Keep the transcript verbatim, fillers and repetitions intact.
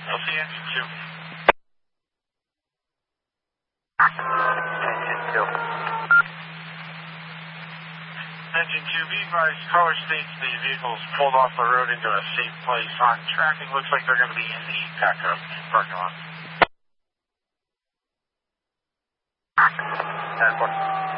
I'll see engine two. Engine two. Engine two, be advised, caller states the vehicle's pulled off the road into a safe place. On tracking, looks like they're going to be in the Petco parking lot. ten four.